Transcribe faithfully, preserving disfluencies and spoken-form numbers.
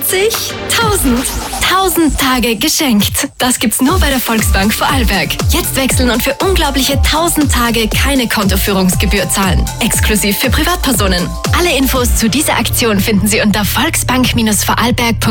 sich tausend. tausend Tage geschenkt. Das gibt's nur bei der Volksbank Vorarlberg. Jetzt wechseln und für unglaubliche tausend Tage keine Kontoführungsgebühr zahlen. Exklusiv für Privatpersonen. Alle Infos zu dieser Aktion finden Sie unter volksbank Vorarlberg.